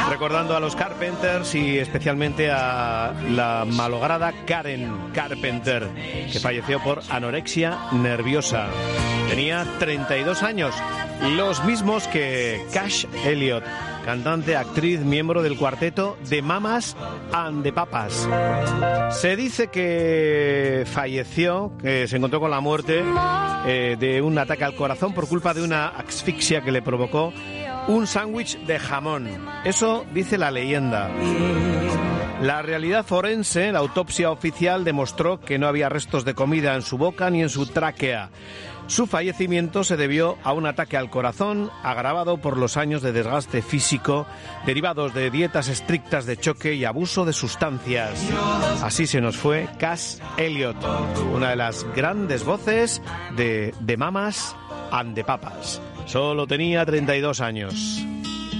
recordando a los Carpenters y especialmente a la malograda Karen Carpenter, que falleció por anorexia nerviosa. Tenía 32 años, los mismos que Cash Elliot, cantante, actriz, miembro del cuarteto The Mamas and the Papas. Se dice que falleció, que se encontró con la muerte de un ataque al corazón por culpa de una asfixia que le provocó un sándwich de jamón. Eso dice la leyenda. La realidad forense, la autopsia oficial, demostró que no había restos de comida en su boca ni en su tráquea. Su fallecimiento se debió a un ataque al corazón agravado por los años de desgaste físico derivados de dietas estrictas de choque y abuso de sustancias. Así se nos fue Cass Elliot, una de las grandes voces de The Mamas and the Papas. Solo tenía 32 años.